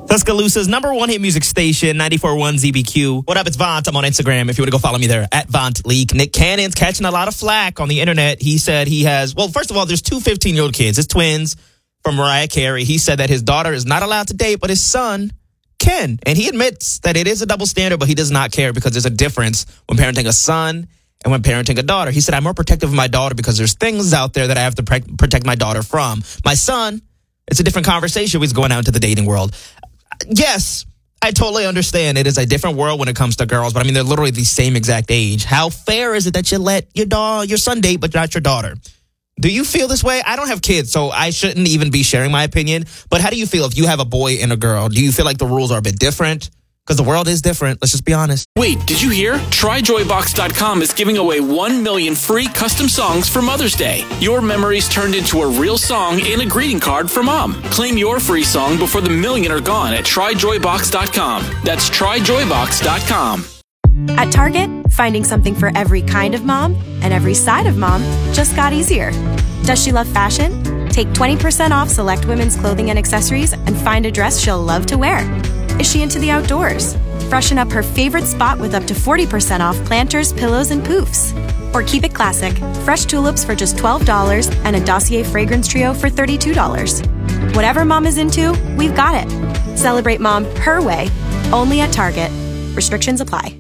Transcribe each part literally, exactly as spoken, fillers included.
Tuscaloosa's number one hit music station, ninety-four point one Z B Q. What up, it's Vaunt. I'm on Instagram if you want to go follow me there, at Vaunt Leak. Nick Cannon's catching a lot of flack on the internet. He said he has, well, first of all, there's two fifteen-year-old kids. His twins from Mariah Carey. He said that his daughter is not allowed to date, but his son can. And he admits that it is a double standard, but he does not care because there's a difference when parenting a son and when parenting a daughter. He said, I'm more protective of my daughter because there's things out there that I have to pre- protect my daughter from. My son, it's a different conversation. He's going out into the dating world. Yes, I totally understand. It is a different world when it comes to girls, but I mean, they're literally the same exact age. How fair is it that you let your dog, your son date, but not your daughter? Do you feel this way? I don't have kids, so I shouldn't even be sharing my opinion. But how do you feel if you have a boy and a girl? Do you feel like the rules are a bit different? Because the world is different. Let's just be honest. Wait, did you hear? Try Joy Box dot com is giving away one million free custom songs for Mother's Day. Your memories turned into a real song and a greeting card for Mom. Claim your free song before the million are gone at Try Joy Box dot com. That's Try Joy Box dot com. At Target, finding something for every kind of mom and every side of mom just got easier. Does she love fashion? Take twenty percent off select women's clothing and accessories and find a dress she'll love to wear. Is she into the outdoors? Freshen up her favorite spot with up to forty percent off planters, pillows, and poofs. Or keep it classic, fresh tulips for just twelve dollars and a Dossier fragrance trio for thirty-two dollars. Whatever mom is into, we've got it. Celebrate mom her way, only at Target. Restrictions apply.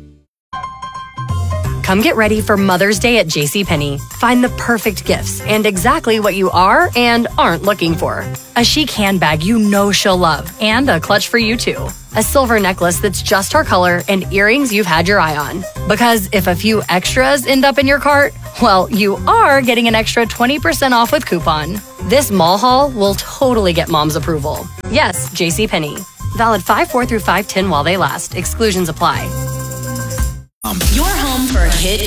Come get ready for Mother's Day at JCPenney. Find the perfect gifts and exactly what you are and aren't looking for. A chic handbag you know she'll love and a clutch for you too. A silver necklace that's just her color and earrings you've had your eye on. Because if a few extras end up in your cart, well, you are getting an extra twenty percent off with coupon. This mall haul will totally get mom's approval. Yes, JCPenney. Valid five four through five ten while they last. Exclusions apply. Your home for hit